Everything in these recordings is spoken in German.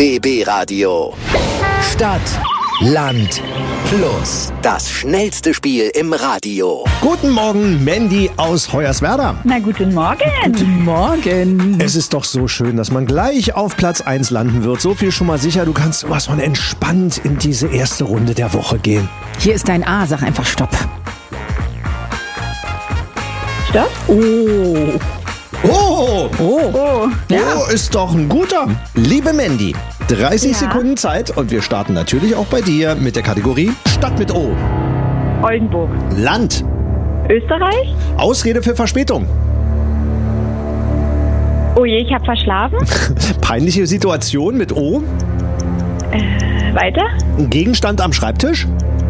BB Radio. Stadt, Land, Plus. Das schnellste Spiel im Radio. Guten Morgen, Mandy aus Hoyerswerda. Na, guten Morgen. Guten Morgen. Es ist doch so schön, dass man gleich auf Platz 1 landen wird. So viel schon mal sicher, du kannst was von entspannt in diese erste Runde der Woche gehen. Hier ist dein A, sag einfach Stopp. Stopp. Oh, Ja. ist doch ein guter. Liebe Mandy, 30 Ja. Sekunden Zeit und wir starten natürlich auch bei dir mit der Kategorie Stadt mit O. Oldenburg. Land. Österreich. Ausrede für Verspätung. Oh je, ich habe verschlafen. Peinliche Situation mit O. Weiter. Gegenstand am Schreibtisch.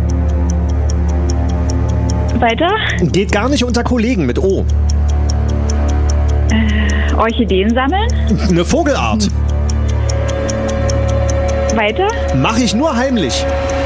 Weiter. Geht gar nicht unter Kollegen mit O. Orchideen sammeln. Eine Vogelart. Weiter. Mache ich nur heimlich.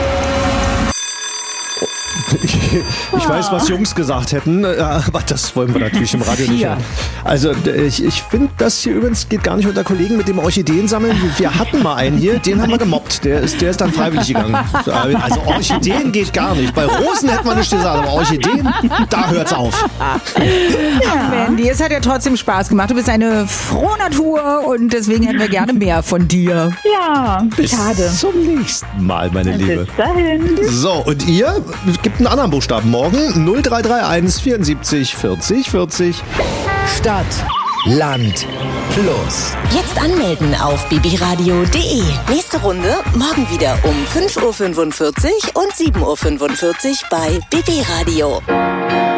Ich weiß, was Jungs gesagt hätten, aber das wollen wir natürlich im Radio nicht hören. Also ich finde, das hier übrigens geht gar nicht unter Kollegen mit dem Orchideen sammeln. Wir hatten mal einen hier, den haben wir gemobbt. Der ist dann freiwillig gegangen. Also Orchideen geht gar nicht. Bei Rosen hätte man nicht gesagt, aber Orchideen, da hört's auf. Ach, Mandy, es hat ja trotzdem Spaß gemacht. Du bist eine frohe Natur und deswegen hätten wir gerne mehr von dir. Ja, schade. Bis zum nächsten Mal, meine Liebe. Bis dahin. So, und ihr? Gibt einen anderen Buchstaben morgen. 0331 74 40 40. Stadt, Land, Plus. Jetzt anmelden auf bbradio.de. Nächste Runde morgen wieder um 5.45 Uhr und 7.45 Uhr bei BB Radio.